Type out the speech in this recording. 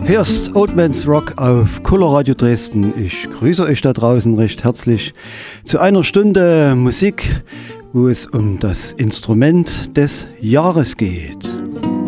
Hörst Oldman's Rock auf Coloradio Dresden. Ich grüße euch da draußen recht herzlich zu einer Stunde Musik, wo es um das Instrument des Jahres geht.